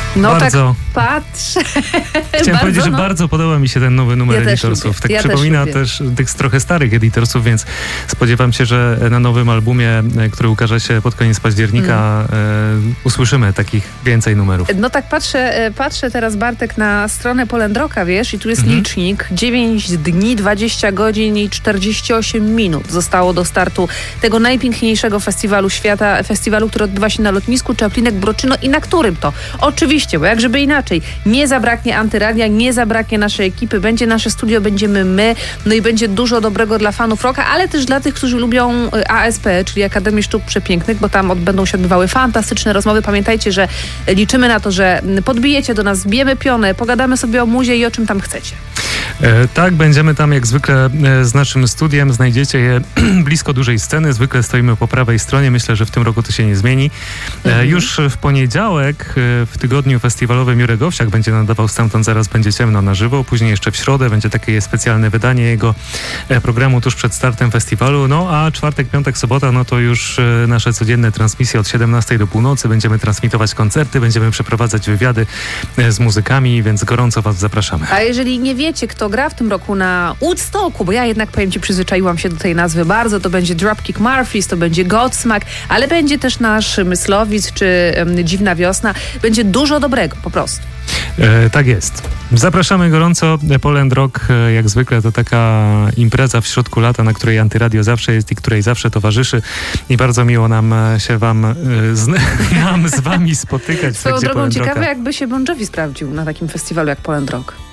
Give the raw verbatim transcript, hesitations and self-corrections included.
No bardzo. tak, patrzę. Chciałem bardzo, powiedzieć, że no. bardzo podoba mi się ten nowy numer Ja też Editorsów. lubię. Tak Ja przypomina też też, też tych trochę starych Editorsów, więc spodziewam się, że na nowym albumie, który ukaże się pod koniec października, mm. e, usłyszymy takich więcej numerów. No tak patrzę, patrzę teraz, Bartek, na stronę Polendroka, wiesz, i tu jest Mhm. licznik. dziewięć dni, dwadzieścia godzin i czterdzieści osiem minut zostało do startu tego najpiękniejszego festiwalu świata, festiwalu, który odbywa się na lotnisku Czaplinek-Broczyno i na którym to oczywiście, bo jak żeby inaczej, nie zabraknie Antyradia, nie zabraknie naszej ekipy, będzie nasze studio, będziemy my, no i będzie dużo dobrego dla fanów rocka, ale też dla tych, którzy lubią A S P, czyli Akademię Sztuk Przepięknych, bo tam będą się odbywały fantastyczne rozmowy. Pamiętajcie, że liczymy na to, że podbijecie do nas, zbijemy pionę, pogadamy sobie o muzie i o czym tam chcecie. E, tak, będziemy tam jak zwykle e, z naszym studiem. Znajdziecie je blisko dużej sceny. Zwykle stoimy po prawej stronie. Myślę, że w tym roku to się nie zmieni. E, mhm. Już w poniedziałek e, w tygodniu festiwalowym Jurek Owsiak będzie nadawał stamtąd Zaraz będzie ciemno na żywo. Później jeszcze w środę będzie takie specjalne wydanie jego e, programu tuż przed startem festiwalu. No a czwartek, piątek, sobota, no to już e, nasze codzienne transmisje od siedemnastej do północy. Będziemy transmitować koncerty, będziemy przeprowadzać wywiady e, z muzykami, więc gorąco was zapraszamy. A jeżeli nie wiecie, kto gra w tym roku na Woodstocku, bo ja jednak, powiem ci, przyzwyczaiłam się do tej nazwy bardzo, to będzie Dropkick Murphys, to będzie Godsmack, ale będzie też nasz Myslowic czy um, Dziwna Wiosna. Będzie dużo dobrego, po prostu. E, tak jest. Zapraszamy gorąco. Poland Rock, e, jak zwykle, to taka impreza w środku lata, na której Antyradio zawsze jest i której zawsze towarzyszy. I bardzo miło nam się wam, e, z, nam z wami spotykać. Swoją drogą ciekawe, jakby się Bon Jovi sprawdził na takim festiwalu jak Poland Rock.